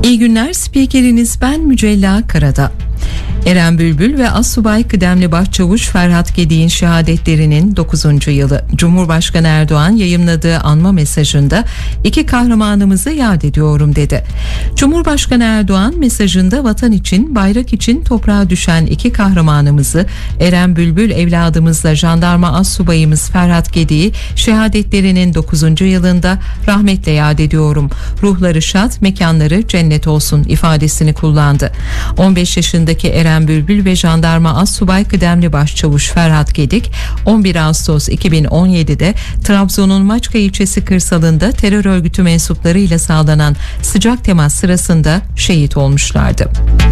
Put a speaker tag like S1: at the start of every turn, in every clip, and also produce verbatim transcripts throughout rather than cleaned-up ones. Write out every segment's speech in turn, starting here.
S1: İyi günler, spikeriniz ben Mücella Karada. Eren Bülbül ve Assubay Kıdemli Başçavuş Ferhat Gedik'in şehadetlerinin dokuzuncu yılı. Cumhurbaşkanı Erdoğan yayımladığı anma mesajında iki kahramanımızı yad ediyorum dedi. Cumhurbaşkanı Erdoğan mesajında vatan için, bayrak için toprağa düşen iki kahramanımızı Eren Bülbül evladımızla jandarma assubayımız Ferhat Gedik'i şehadetlerinin dokuzuncu yılında rahmetle yad ediyorum. Ruhları şad, mekanları cennet olsun ifadesini kullandı. on beş yaşındaki Eren Bülbül ve jandarma Assubay Kıdemli Başçavuş Ferhat Gedik on bir Ağustos iki bin on yedi'de Trabzon'un Maçka ilçesi kırsalında terör örgütü mensuplarıyla sağlanan sıcak temas sırasında şehit olmuşlardı.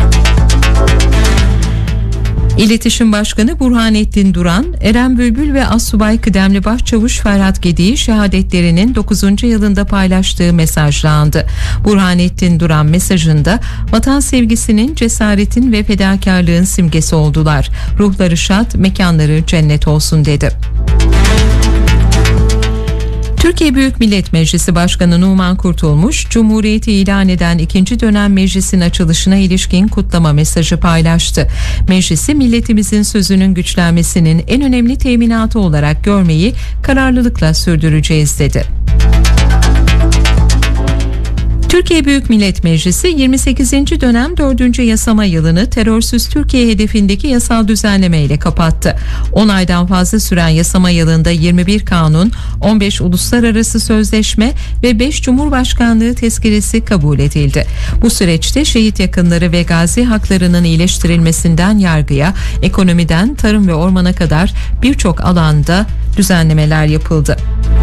S1: İletişim Başkanı Burhanettin Duran, Eren Bülbül ve Assubay Kıdemli Başçavuş Ferhat Gedik'i şehadetlerinin dokuzuncu yılında paylaştığı mesajla andı. Burhanettin Duran mesajında vatan sevgisinin, cesaretin ve fedakarlığın simgesi oldular. Ruhları şad, mekanları cennet olsun dedi. Türkiye Büyük Millet Meclisi Başkanı Numan Kurtulmuş, Cumhuriyeti ilan eden ikinci dönem meclisin açılışına ilişkin kutlama mesajı paylaştı. Meclisi milletimizin sözünün güçlenmesinin en önemli teminatı olarak görmeyi kararlılıkla sürdüreceğiz dedi. Türkiye Büyük Millet Meclisi yirmi sekizinci dönem dördüncü yasama yılını terörsüz Türkiye hedefindeki yasal düzenleme ile kapattı. on aydan fazla süren yasama yılında yirmi bir kanun, on beş uluslararası sözleşme ve beş Cumhurbaşkanlığı tezkeresi kabul edildi. Bu süreçte şehit yakınları ve gazi haklarının iyileştirilmesinden yargıya, ekonomiden tarım ve ormana kadar birçok alanda düzenlemeler yapıldı.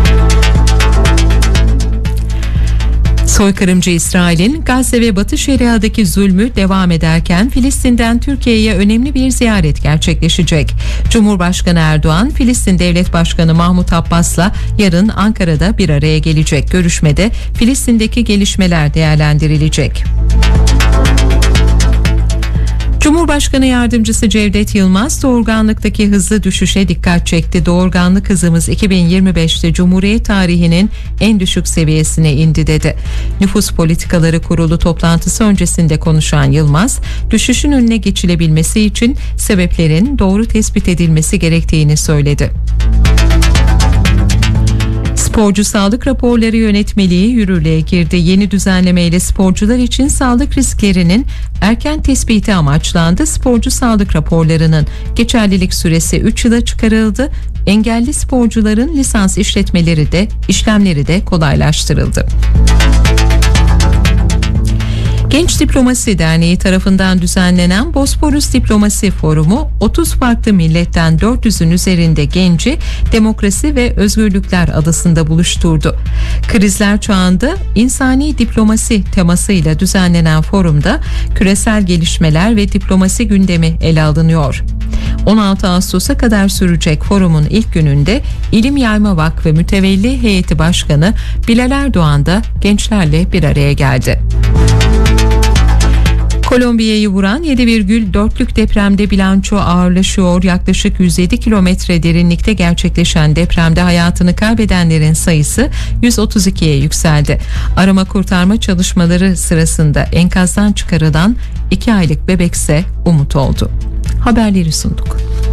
S1: Soykırımcı İsrail'in Gazze ve Batı Şeria'daki zulmü devam ederken Filistin'den Türkiye'ye önemli bir ziyaret gerçekleşecek. Cumhurbaşkanı Erdoğan, Filistin Devlet Başkanı Mahmut Abbas'la yarın Ankara'da bir araya gelecek. Görüşmede Filistin'deki gelişmeler değerlendirilecek. Cumhurbaşkanı Yardımcısı Cevdet Yılmaz, doğurganlıktaki hızlı düşüşe dikkat çekti. Doğurganlık hızımız iki bin yirmi beş'te Cumhuriyet tarihinin en düşük seviyesine indi dedi. Nüfus Politikaları Kurulu toplantısı öncesinde konuşan Yılmaz, düşüşün önüne geçilebilmesi için sebeplerin doğru tespit edilmesi gerektiğini söyledi. Sporcu Sağlık Raporları Yönetmeliği yürürlüğe girdi. Yeni düzenlemeyle sporcular için sağlık risklerinin erken tespiti amaçlandı. Sporcu sağlık raporlarının geçerlilik süresi üç yıla çıkarıldı. Engelli sporcuların lisans işletmeleri de işlemleri de kolaylaştırıldı. Genç Diplomasi Derneği tarafından düzenlenen Bosporus Diplomasi Forumu otuz farklı milletten dört yüzün üzerinde genci demokrasi ve özgürlükler adasında buluşturdu. Krizler çağında insani diplomasi temasıyla düzenlenen forumda küresel gelişmeler ve diplomasi gündemi ele alınıyor. on altı Ağustos'a kadar sürecek forumun ilk gününde İlim Yayma Vakfı Mütevelli Heyeti Başkanı Bilal Erdoğan da gençlerle bir araya geldi. Kolombiya'yı vuran yedi virgül dörtlük depremde bilanço ağırlaşıyor. Yaklaşık yüz yedi kilometre derinlikte gerçekleşen depremde hayatını kaybedenlerin sayısı yüz otuz ikiye yükseldi. Arama kurtarma çalışmaları sırasında enkazdan çıkarılan iki aylık bebekse umut oldu. Haberleri sunduk.